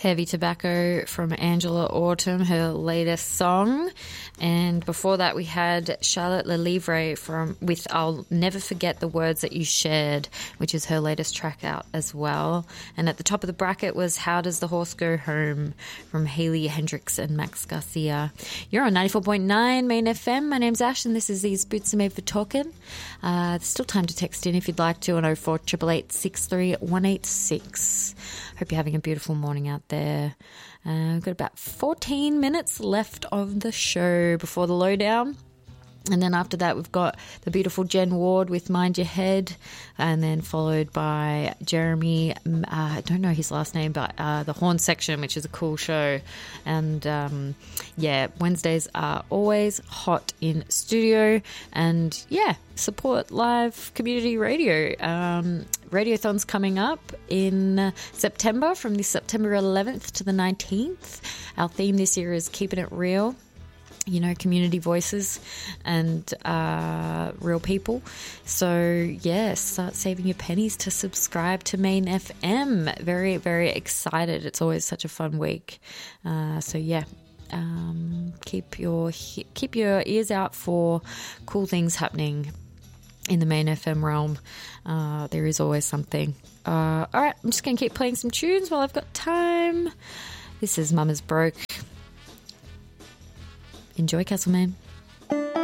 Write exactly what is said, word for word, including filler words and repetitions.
Heavy Tobacco from Angela Autumn, her latest song. And before that we had Charlotte Lelivre from with I'll Never Forget the Words That You Shared, which is her latest track out as well. And at the top of the bracket was How Does the Horse Go Home from Hayley Hendricks and Max Garcia. You're on ninety-four point nine Main F M. My name's Ash and this is These Boots Are Made for Talking. Uh, there's still time to text in if you'd like to on oh four eight eight eight, six three one eight six. Hope you're having a beautiful morning out there. Uh, we've got about fourteen minutes left of the show before the lowdown. And then after that, we've got the beautiful Jen Ward with Mind Your Head, and then followed by Jeremy, uh, I don't know his last name, but uh, The Horn Section, which is a cool show. And um, yeah, Wednesdays are always hot in studio. And yeah, support live community radio. Um, Radiothon's coming up in September, from the September eleventh to the nineteenth. Our theme this year is Keeping It Real. You know, community voices and uh, real people. So, yeah, start saving your pennies to subscribe to Main F M. Very, very excited. It's always such a fun week. Uh, so, yeah, um, keep your keep your ears out for cool things happening in the Main F M realm. Uh, there is always something. Uh, all right, I'm just going to keep playing some tunes while I've got time. This is Mama's Broke. Enjoy, Castlemaine.